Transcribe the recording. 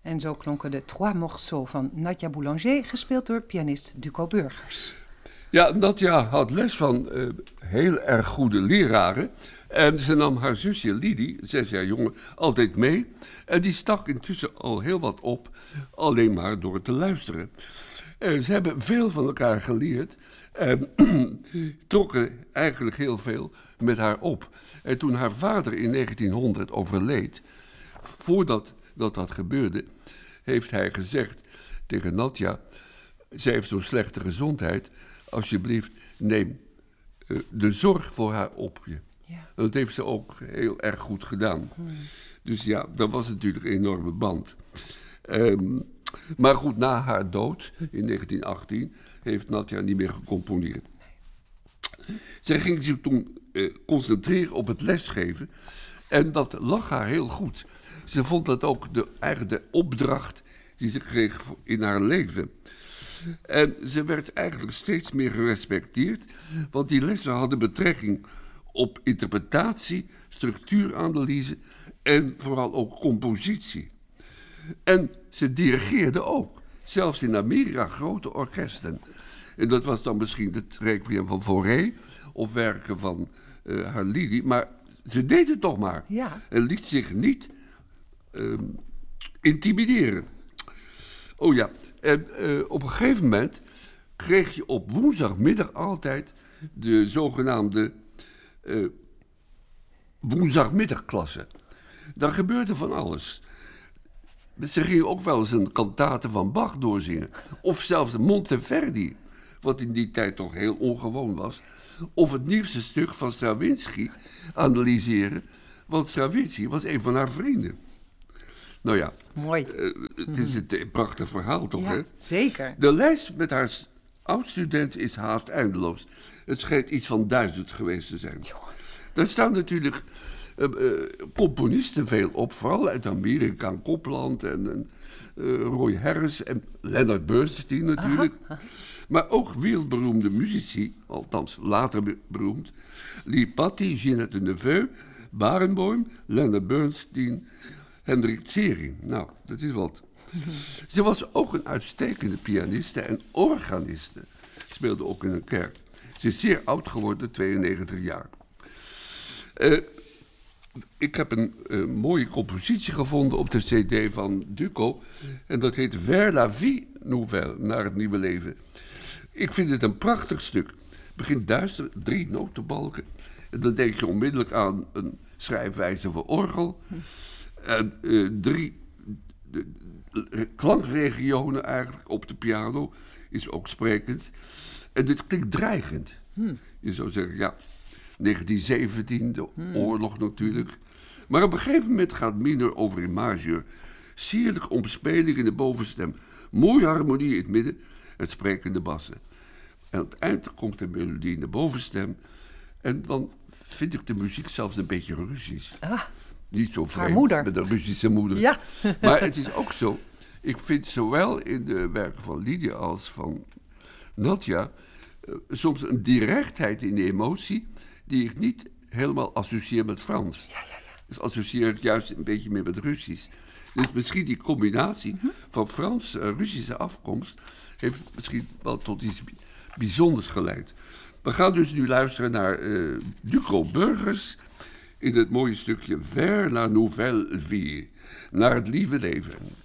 En zo klonken de Trois Morceaux van Nadia Boulanger, gespeeld door pianist Duco Burgers. Ja, Nadia had les van heel erg goede leraren. En ze nam haar zusje Lydie, 6 jaar jonger, altijd mee. En die stak intussen al heel wat op, alleen maar door te luisteren. Ze hebben veel van elkaar geleerd en trokken eigenlijk heel veel met haar op. En toen haar vader in 1900 overleed, voordat dat gebeurde, heeft hij gezegd tegen Nadia: zij heeft zo'n slechte gezondheid, alsjeblieft neem de zorg voor haar op je. Ja. En dat heeft ze ook heel erg goed gedaan. Dus ja, dat was natuurlijk een enorme band. Maar goed, na haar dood in 1918 heeft Nadia niet meer gecomponeerd. Zij ging zich toen concentreren op het lesgeven. En dat lag haar heel goed. Ze vond dat ook eigenlijk de opdracht die ze kreeg in haar leven. En ze werd eigenlijk steeds meer gerespecteerd, want die lessen hadden betrekking op interpretatie, structuuranalyse en vooral ook compositie. En ze dirigeerde ook, zelfs in Amerika, grote orkesten. En dat was dan misschien het requiem van Fauré of werken van haar Lydie, maar ze deed het toch maar. Ja. En liet zich niet intimideren. Oh ja, en op een gegeven moment kreeg je op woensdagmiddag altijd de zogenaamde woensdagmiddagklasse. Daar gebeurde van alles. Ze gingen ook wel eens een kantate van Bach doorzingen. Of zelfs Monteverdi, wat in die tijd toch heel ongewoon was. Of het nieuwste stuk van Stravinsky analyseren. Want Stravinsky was een van haar vrienden. Nou ja, mooi. Het is een prachtig verhaal toch, ja, hè? Zeker. De lijst met haar oud-studenten is haast eindeloos. Het schijnt iets van 1000 geweest te zijn. Daar staan natuurlijk componisten veel op, vooral uit Amerika, Copland en Roy Harris en Leonard Bernstein natuurlijk. Aha. Maar ook wereldberoemde muzici, althans later beroemd, Lipatti, Ginette Neveu, Barenboim, Leonard Bernstein, Hendrik Zering. Nou, dat is wat. Ze was ook een uitstekende pianiste en organiste. Speelde ook in een kerk. Ze is zeer oud geworden, 92 jaar. Ik heb een mooie compositie gevonden op de cd van Duco. En dat heet Vers la vie nouvelle, naar het nieuwe leven. Ik vind het een prachtig stuk. Het begint duister, 3 notenbalken. En dan denk je onmiddellijk aan een schrijfwijze voor orgel. En 3 klankregionen eigenlijk op de piano is ook sprekend. En dit klinkt dreigend. Je zou zeggen, ja, 1917, de oorlog natuurlijk. Maar op een gegeven moment gaat minor over in majeur. Sierlijke omspeling in de bovenstem. Mooie harmonie in het midden, het sprekende bassen. En aan het eind komt de melodie in de bovenstem. En dan vind ik de muziek zelfs een beetje Russisch. Niet zo vreemd met een Russische moeder. Ja. Maar het is ook zo. Ik vind zowel in de werken van Lydie als van Nadia soms een directheid in de emotie die ik niet helemaal associeer met Frans. Ja. Dus associeer ik juist een beetje meer met Russisch. Dus misschien die combinatie van Frans en Russische afkomst heeft misschien wel tot iets bijzonders geleid. We gaan dus nu luisteren naar Duco Burgers in het mooie stukje Vers la nouvelle vie, naar het lieve leven.